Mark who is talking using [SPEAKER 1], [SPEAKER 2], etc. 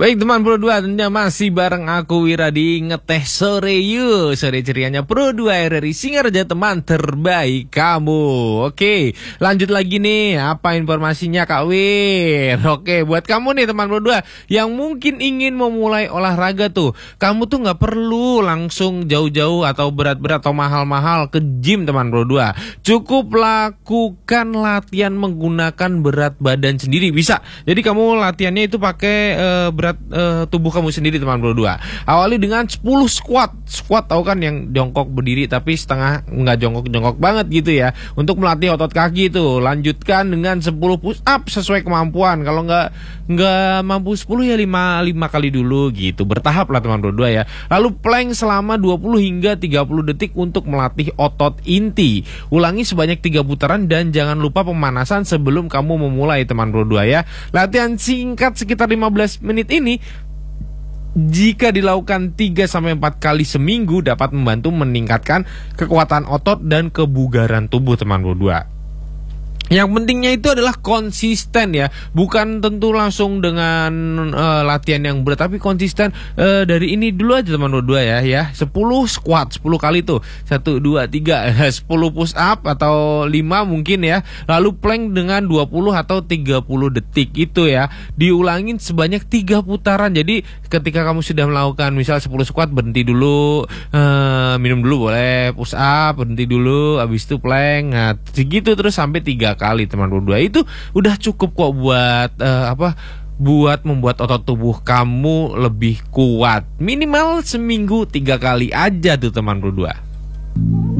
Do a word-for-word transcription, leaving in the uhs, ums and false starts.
[SPEAKER 1] Baik teman Pro dua, tentunya masih bareng aku Wira di Ngeteh Sore Yuk. Sore cerianya Pro dua R R I Singaraja, teman terbaik kamu. Oke, lanjut lagi nih. Apa informasinya Kak Wir? Oke, buat kamu nih teman Pro dua yang mungkin ingin memulai olahraga tuh, kamu tuh gak perlu langsung jauh-jauh atau berat-berat atau mahal-mahal ke gym teman Pro dua. Cukup lakukan latihan menggunakan berat badan sendiri, bisa. Jadi kamu latihannya itu pakai uh, berat uh, tubuh kamu sendiri teman Pro dua. Awali dengan sepuluh squat. Squat tahu kan yang jongkok berdiri tapi setengah nggak jongkok-jongkok banget gitu ya. Untuk melatih otot kaki itu. Lanjutkan dengan sepuluh push up sesuai kemampuan. Kalau nggak nggak mampu sepuluh ya lima, lima kali dulu gitu. Bertahap lah teman Pro dua ya. Lalu plank selama dua puluh hingga tiga puluh detik untuk melatih otot inti. Ulangi sebanyak tiga putaran dan jangan lupa pemanasan sebelum kamu memulai teman Pro dua ya. Latihan singkat sekitar lima belas menit ini jika dilakukan tiga sampai empat kali seminggu dapat membantu meningkatkan kekuatan otot dan kebugaran tubuh teman Pro dua. Yang pentingnya itu adalah konsisten ya. Bukan tentu langsung dengan uh, latihan yang berat, tapi konsisten uh, dari ini dulu aja teman Pro dua ya ya. sepuluh squat sepuluh kali tuh. satu dua tiga sepuluh push up atau lima mungkin ya. Lalu plank dengan dua puluh atau tiga puluh detik itu ya. Diulangin sebanyak tiga putaran. Jadi ketika kamu sudah melakukan misal sepuluh squat, berhenti dulu, uh, minum dulu boleh, push up berhenti dulu, habis itu plank. Nah, segitu terus sampai tiga kali teman Pro dua. Itu udah cukup kok buat uh, apa buat membuat otot tubuh kamu lebih kuat. Minimal seminggu tiga kali aja tuh teman Pro dua.